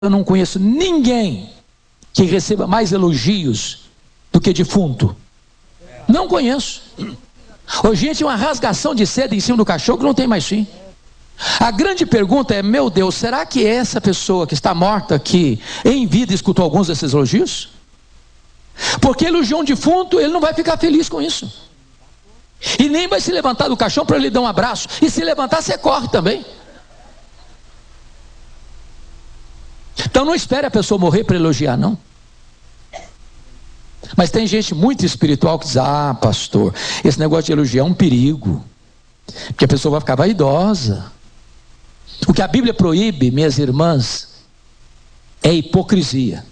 Eu não conheço ninguém que receba mais elogios do que defunto. Não conheço. Hoje gente, uma rasgação de seda em cima do cachorro que não tem mais fim. A grande pergunta é, meu Deus, será que essa pessoa que está morta aqui, em vida, escutou alguns desses elogios? Porque elogiou um defunto, ele não vai ficar feliz com isso. E nem vai se levantar do caixão para lhe dar um abraço. E se levantar, você corre também. Então não espere a pessoa morrer para elogiar, não. Mas tem gente muito espiritual que diz, pastor, esse negócio de elogiar é um perigo, porque a pessoa vai ficar vaidosa. O que a Bíblia proíbe, minhas irmãs, é hipocrisia.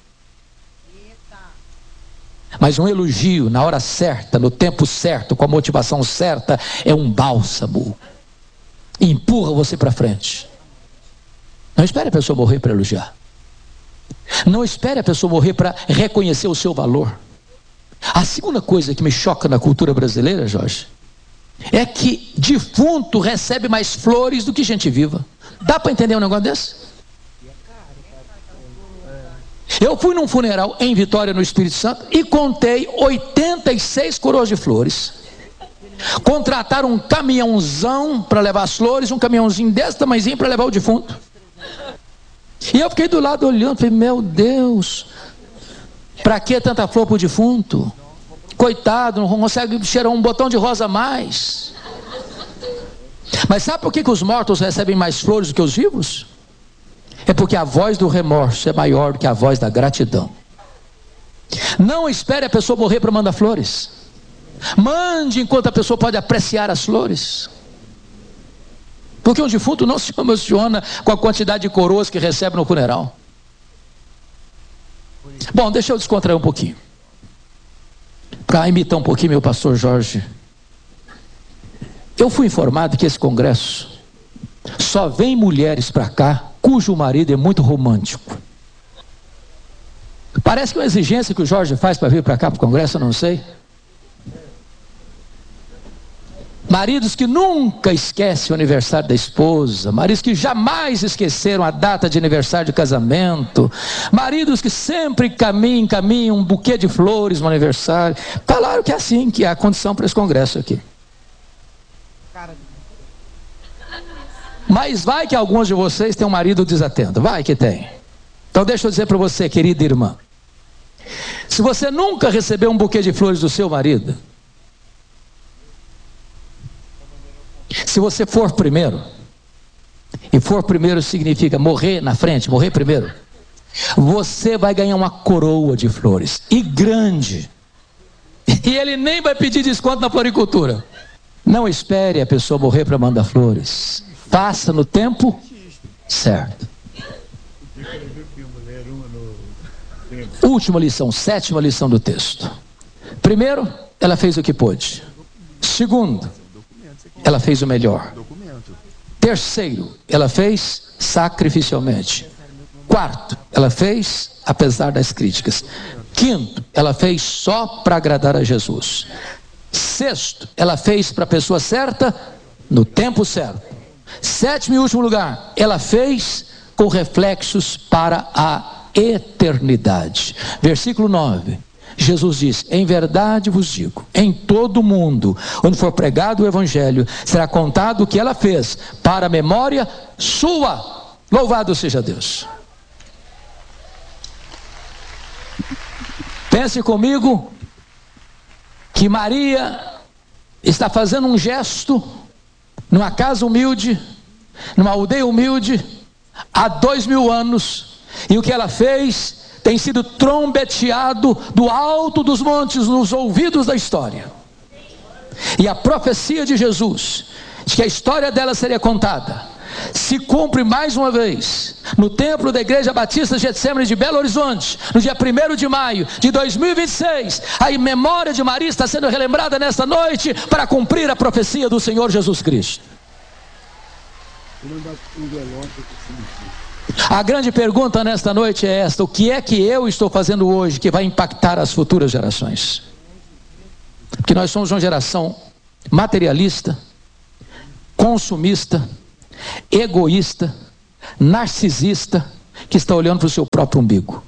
Mas um elogio na hora certa, no tempo certo, com a motivação certa, é um bálsamo. Empurra você para frente. Não espere a pessoa morrer para elogiar. Não espere a pessoa morrer para reconhecer o seu valor. A segunda coisa que me choca na cultura brasileira, Jorge, é que defunto recebe mais flores do que gente viva. Dá para entender um negócio desse? Eu fui num funeral em Vitória, no Espírito Santo, e contei 86 coroas de flores. Contrataram um caminhãozão para levar as flores, um caminhãozinho desse tamanhozinho para levar o defunto. E eu fiquei do lado olhando, falei, meu Deus, para que tanta flor para o defunto? Coitado, não consegue cheirar um botão de rosa a mais. Mas sabe por que os mortos recebem mais flores do que os vivos? É porque a voz do remorso é maior do que a voz da gratidão. Não espere a pessoa morrer para mandar flores. Mande enquanto a pessoa pode apreciar as flores. Porque um defunto não se emociona com a quantidade de coroas que recebe no funeral. Bom, deixa eu descontrair um pouquinho, para imitar um pouquinho meu pastor Jorge. Eu fui informado que esse congresso só vem mulheres para cá cujo marido é muito romântico. Parece que é uma exigência que o Jorge faz para vir para cá para o congresso, eu não sei. Maridos que nunca esquecem o aniversário da esposa, maridos que jamais esqueceram a data de aniversário de casamento, maridos que sempre encaminham um buquê de flores no aniversário. Falaram que é assim, que é a condição para esse congresso aqui. Mas vai que alguns de vocês têm um marido desatento, vai que tem. Então deixa eu dizer para você, querida irmã, se você nunca recebeu um buquê de flores do seu marido, se você for primeiro, e for primeiro significa morrer na frente, morrer primeiro, você vai ganhar uma coroa de flores, e grande, e ele nem vai pedir desconto na floricultura. Não espere a pessoa morrer para mandar flores, faça no tempo certo. Última lição, sétima lição do texto. Primeiro, ela fez o que pôde. Segundo, ela fez o melhor. Terceiro, ela fez sacrificialmente. Quarto, ela fez apesar das críticas. Quinto, ela fez só para agradar a Jesus. Sexto, ela fez para a pessoa certa, no tempo certo. Sétimo e último lugar, ela fez com reflexos para a eternidade. Versículo 9. Jesus diz, em verdade vos digo, em todo mundo, onde for pregado o evangelho, será contado o que ela fez, para a memória sua. Louvado seja Deus. Pense comigo, que Maria está fazendo um gesto, numa casa humilde, numa aldeia humilde, há 2000 anos, e o que ela fez tem sido trombeteado do alto dos montes nos ouvidos da história. E a profecia de Jesus, de que a história dela seria contada, se cumpre mais uma vez no templo da Igreja Batista Getsemane de Belo Horizonte, no dia 1º de maio de 2026. A memória de Maria está sendo relembrada nesta noite para cumprir a profecia do Senhor Jesus Cristo. A grande pergunta nesta noite é esta: o que é que eu estou fazendo hoje que vai impactar as futuras gerações? Porque nós somos uma geração materialista, consumista, egoísta, narcisista, que está olhando para o seu próprio umbigo.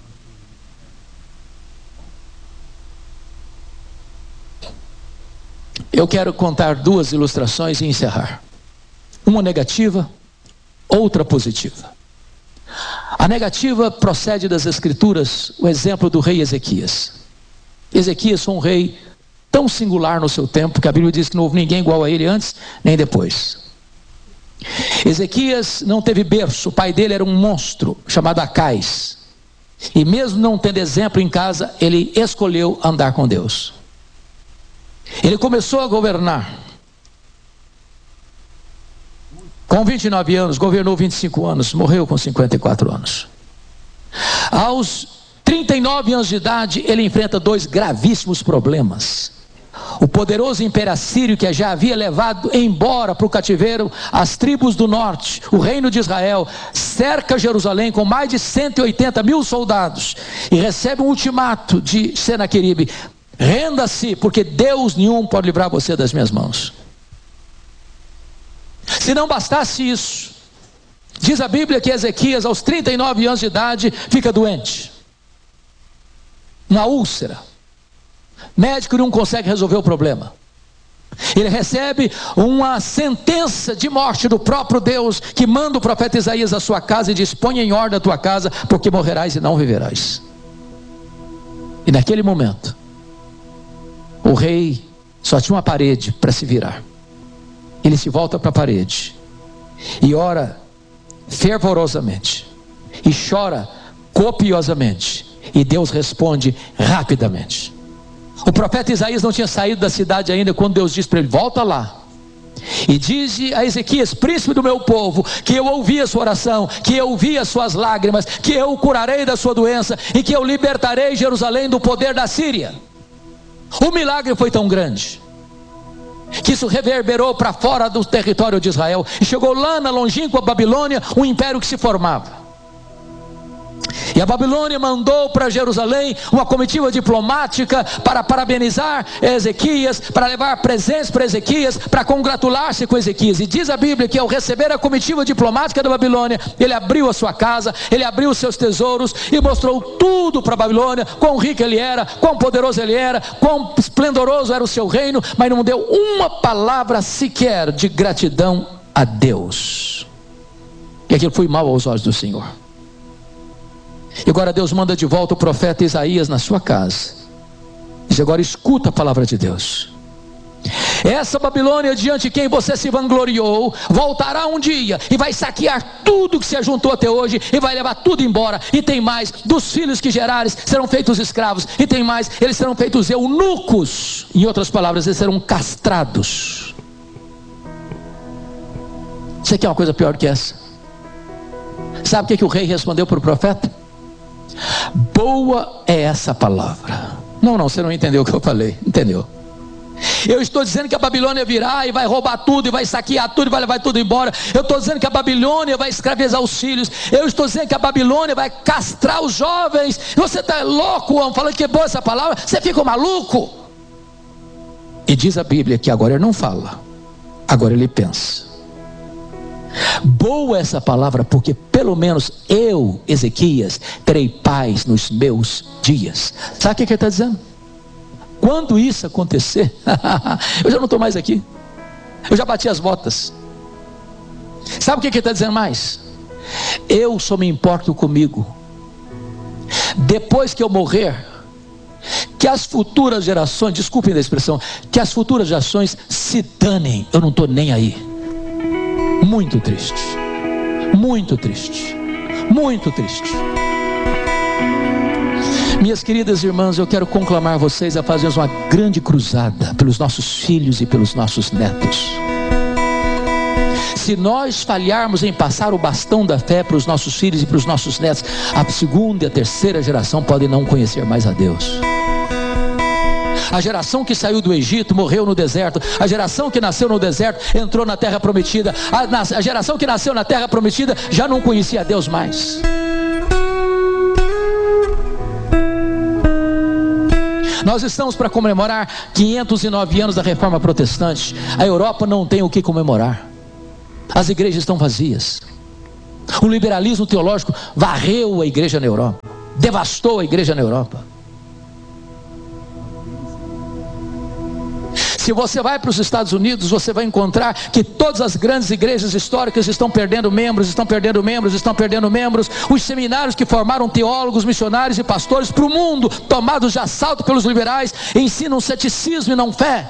Eu quero contar duas ilustrações e encerrar. Uma negativa, outra positiva. A negativa procede das Escrituras, o exemplo do rei Ezequias. Ezequias foi um rei tão singular no seu tempo, que a Bíblia diz que não houve ninguém igual a ele antes, nem depois. Ezequias não teve berço, o pai dele era um monstro, chamado Acais. E mesmo não tendo exemplo em casa, ele escolheu andar com Deus. Ele começou a governar. Com 29 anos, governou 25 anos, morreu com 54 anos. Aos 39 anos de idade, ele enfrenta dois gravíssimos problemas. O poderoso Império Assírio, que já havia levado embora para o cativeiro as tribos do norte, o reino de Israel, cerca Jerusalém com mais de 180 mil soldados e recebe um ultimato de Senaqueribe: renda-se, porque Deus nenhum pode livrar você das minhas mãos. Se não bastasse isso, diz a Bíblia que Ezequias, aos 39 anos de idade, fica doente. Uma úlcera. Médico não consegue resolver o problema. Ele recebe uma sentença de morte do próprio Deus, que manda o profeta Isaías à sua casa e diz: ponha em ordem a tua casa, porque morrerás e não viverás. E naquele momento, o rei só tinha uma parede para se virar. Ele se volta para a parede e ora fervorosamente e chora copiosamente, e Deus responde rapidamente. O profeta Isaías não tinha saído da cidade ainda quando Deus disse para ele: volta lá e diz a Ezequias, príncipe do meu povo, que eu ouvi a sua oração, que eu ouvi as suas lágrimas, que eu o curarei da sua doença e que eu libertarei Jerusalém do poder da Síria. O milagre foi tão grande que isso reverberou para fora do território de Israel e chegou lá na longínqua Babilônia, um império que se formava. E a Babilônia mandou para Jerusalém uma comitiva diplomática para parabenizar Ezequias, para levar presentes para Ezequias, para congratular-se com Ezequias. E diz a Bíblia que ao receber a comitiva diplomática da Babilônia, ele abriu a sua casa, ele abriu os seus tesouros e mostrou tudo para a Babilônia: quão rico ele era, quão poderoso ele era, quão esplendoroso era o seu reino, mas não deu uma palavra sequer de gratidão a Deus. E aquilo foi mal aos olhos do Senhor. E agora Deus manda de volta o profeta Isaías na sua casa. Diz: agora escuta a palavra de Deus. Essa Babilônia, diante de quem você se vangloriou, voltará um dia e vai saquear tudo que se ajuntou até hoje e vai levar tudo embora. E tem mais: dos filhos que gerares serão feitos escravos. E tem mais: eles serão feitos eunucos. Em outras palavras, eles serão castrados. Você quer uma coisa pior que essa? Sabe o que o rei respondeu para o profeta? Boa é essa palavra. Não, você não entendeu o que eu falei. Entendeu? Eu estou dizendo que a Babilônia virá e vai roubar tudo, e vai saquear tudo, e vai levar tudo embora. Eu estou dizendo que a Babilônia vai escravizar os filhos. Eu estou dizendo que a Babilônia vai castrar os jovens. Você está louco, homem, falando que é boa essa palavra? Você fica maluco? E diz a Bíblia que agora ele não fala, agora ele pensa. Boa essa palavra, porque pelo menos eu, Ezequias, terei paz nos meus dias. Sabe o que ele está dizendo? Quando isso acontecer, eu já não estou mais aqui, eu já bati as botas. Sabe o que ele está dizendo mais? Eu só me importo comigo. Depois que eu morrer, que as futuras gerações, desculpem da expressão, que as futuras gerações se danem, eu não estou nem aí. Muito triste, muito triste, muito triste. Minhas queridas irmãs, eu quero conclamar vocês a fazermos uma grande cruzada pelos nossos filhos e pelos nossos netos. Se nós falharmos em passar o bastão da fé para os nossos filhos e para os nossos netos, a segunda e a terceira geração podem não conhecer mais a Deus. A geração que saiu do Egito morreu no deserto. A geração que nasceu no deserto entrou na terra prometida. A geração que nasceu na terra prometida já não conhecia a Deus mais. Nós estamos para comemorar 509 anos da Reforma Protestante. A Europa não tem o que comemorar. As igrejas estão vazias. O liberalismo teológico varreu a igreja na Europa, devastou a igreja na Europa. Se você vai para os Estados Unidos, você vai encontrar que todas as grandes igrejas históricas estão perdendo membros, estão perdendo membros, estão perdendo membros. Os seminários que formaram teólogos, missionários e pastores para o mundo, tomados de assalto pelos liberais, ensinam ceticismo e não fé.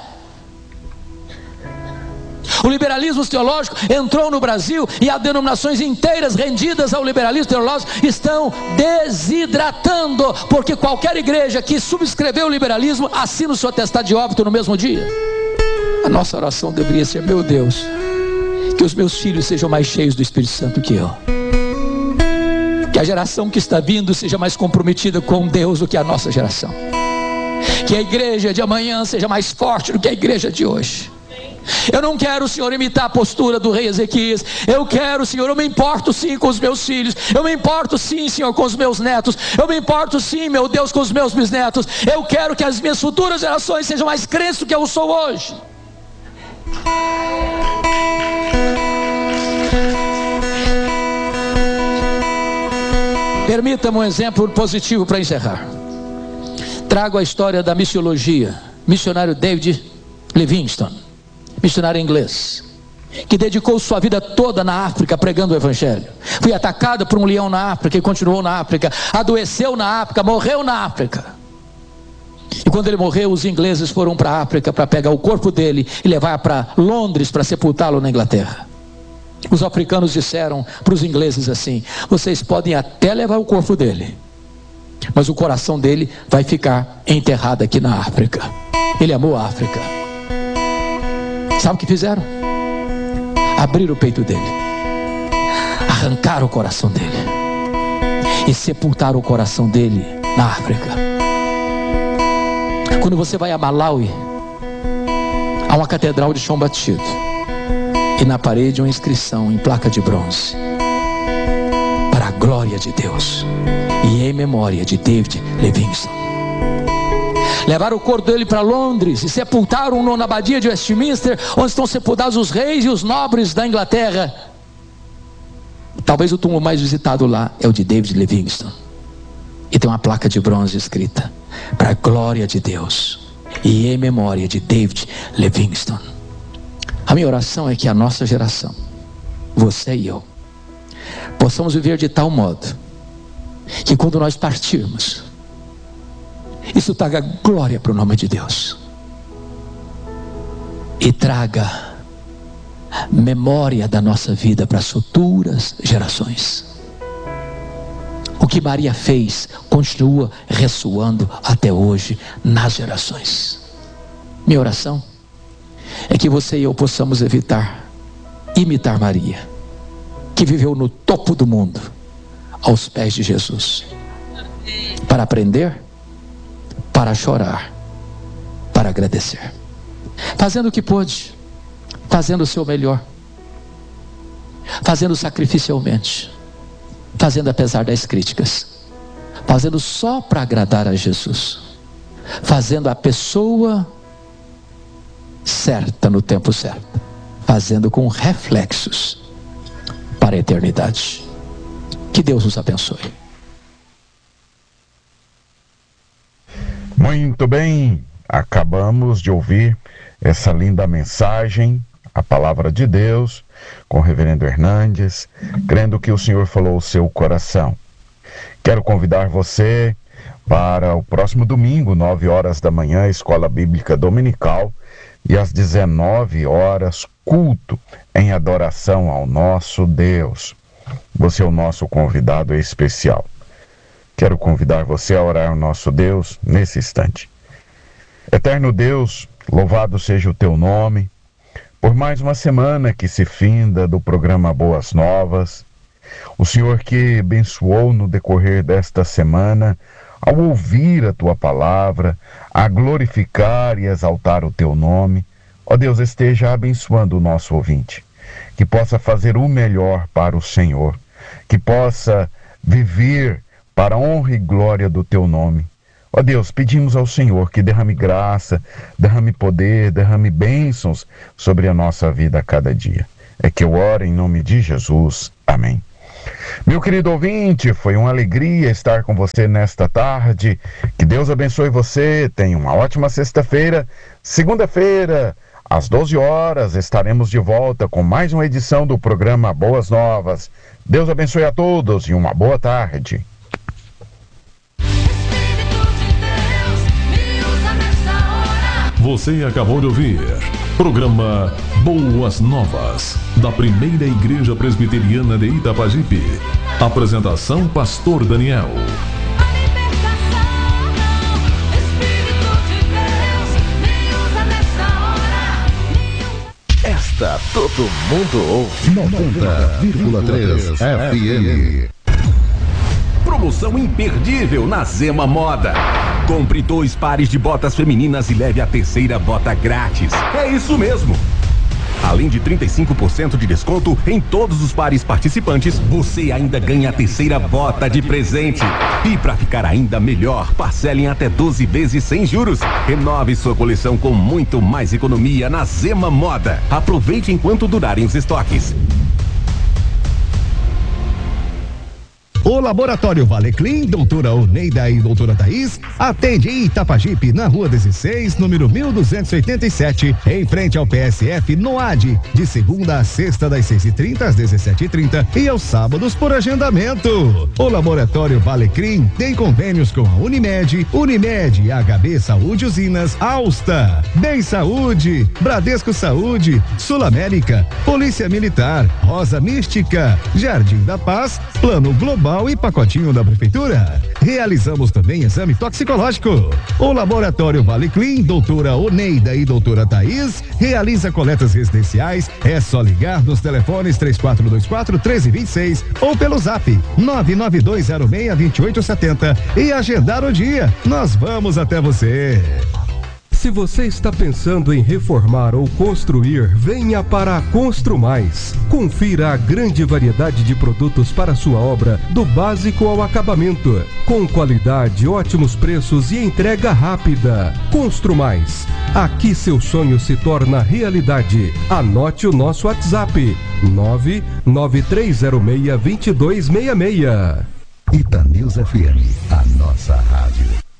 O liberalismo teológico entrou no Brasil e as denominações inteiras rendidas ao liberalismo teológico estão desidratando, porque qualquer igreja que subscreveu o liberalismo assina o seu atestado de óbito no mesmo dia. A nossa oração deveria ser: meu Deus, que os meus filhos sejam mais cheios do Espírito Santo que eu, que a geração que está vindo seja mais comprometida com Deus do que a nossa geração, que a igreja de amanhã seja mais forte do que a igreja de hoje. Eu não quero, Senhor, imitar a postura do rei Ezequias. Eu quero, Senhor, eu me importo sim com os meus filhos. Eu me importo sim, Senhor, com os meus netos. Eu me importo sim, meu Deus, com os meus bisnetos. Eu quero que as minhas futuras gerações sejam mais crentes do que eu sou hoje. Permita-me um exemplo positivo para encerrar. Trago a história da missiologia. Missionário David Livingstone, missionário inglês, que dedicou sua vida toda na África pregando o Evangelho. Foi atacado por um leão na África e continuou na África. Adoeceu na África, morreu na África. E quando ele morreu, os ingleses foram para a África para pegar o corpo dele e levar para Londres para sepultá-lo na Inglaterra. Os africanos disseram para os ingleses assim: vocês podem até levar o corpo dele, mas o coração dele vai ficar enterrado aqui na África. Ele amou a África. Sabe o que fizeram? Abriram o peito dele, arrancaram o coração dele e sepultaram o coração dele na África. Quando você vai a Malawi, há uma catedral de chão batido e na parede uma inscrição em placa de bronze: para a glória de Deus e em memória de David Livingstone. Levaram o corpo dele para Londres e sepultaram-no na abadia de Westminster, onde estão sepultados os reis e os nobres da Inglaterra. Talvez o túmulo mais visitado lá é o de David Livingstone, e tem uma placa de bronze escrita: para a glória de Deus e em memória de David Livingstone. A minha oração é que a nossa geração, você e eu, possamos viver de tal modo que quando nós partirmos, isso traga glória para o nome de Deus e traga memória da nossa vida para as futuras gerações. O que Maria fez continua ressoando até hoje nas gerações. Minha oração é que você e eu possamos imitar Maria, que viveu no topo do mundo, aos pés de Jesus, para aprender, para chorar, para agradecer, fazendo o que pôde, fazendo o seu melhor, fazendo sacrificialmente, fazendo apesar das críticas, fazendo só para agradar a Jesus, fazendo a pessoa certa no tempo certo, fazendo com reflexos para a eternidade. Que Deus nos abençoe. Muito bem, acabamos de ouvir essa linda mensagem, a palavra de Deus, com o reverendo Hernandes, crendo que o Senhor falou ao seu coração. Quero convidar você para o próximo domingo, 9 horas da manhã, Escola Bíblica Dominical, e às 19 horas, culto em adoração ao nosso Deus. Você é o nosso convidado especial. Quero convidar você a orar ao nosso Deus nesse instante. Eterno Deus, louvado seja o teu nome, por mais uma semana que se finda do programa Boas Novas. O Senhor que abençoou no decorrer desta semana, ao ouvir a tua palavra, a glorificar e exaltar o teu nome. Ó Deus, esteja abençoando o nosso ouvinte, que possa fazer o melhor para o Senhor, que possa viver para a honra e glória do teu nome. Ó Deus, pedimos ao Senhor que derrame graça, derrame poder, derrame bênçãos sobre a nossa vida a cada dia. É que eu oro em nome de Jesus. Amém. Meu querido ouvinte, foi uma alegria estar com você nesta tarde. Que Deus abençoe você. Tenha uma ótima sexta-feira. Segunda-feira, às 12 horas, estaremos de volta com mais uma edição do programa Boas Novas. Deus abençoe a todos e uma boa tarde. Você acabou de ouvir programa Boas Novas, da Primeira Igreja Presbiteriana de Itapajipe. Apresentação Pastor Daniel. Esta todo mundo ouve. 90,3 FM. Promoção imperdível na Zema Moda. Compre 2 pares de botas femininas e leve a terceira bota grátis. É isso mesmo! Além de 35% de desconto em todos os pares participantes, você ainda ganha a terceira bota de presente. E para ficar ainda melhor, parcelem até 12 vezes sem juros. Renove sua coleção com muito mais economia na Zema Moda. Aproveite enquanto durarem os estoques. O Laboratório Valeclean, doutora Oneida e doutora Thaís, atende em Itapajipe, na rua 16, número 1287, em frente ao PSF, no AD, de segunda a sexta, das 6h30 às 17h30 e aos sábados por agendamento. O Laboratório Valeclean tem convênios com a Unimed, HB Saúde Usinas, Alsta, Bem Saúde, Bradesco Saúde, Sul América, Polícia Militar, Rosa Mística, Jardim da Paz, Plano Global e pacotinho da Prefeitura. Realizamos também exame toxicológico. O Laboratório Valeclean, doutora Oneida e doutora Thaís, realiza coletas residenciais. É só ligar nos telefones 3424-1326 ou pelo zap 99206-2870 e agendar o dia. Nós vamos até você. Se você está pensando em reformar ou construir, venha para a Construmais. Confira a grande variedade de produtos para sua obra, do básico ao acabamento. Com qualidade, ótimos preços e entrega rápida. Construmais. Aqui seu sonho se torna realidade. Anote o nosso WhatsApp: 99306-2266. Itanews FM, a nossa rádio.